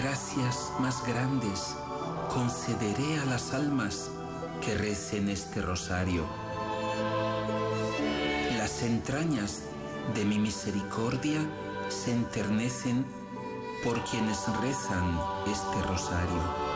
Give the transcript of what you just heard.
gracias más grandes concederé a las almas que recen este rosario. Las entrañas de mi misericordia se enternecen por quienes rezan este rosario.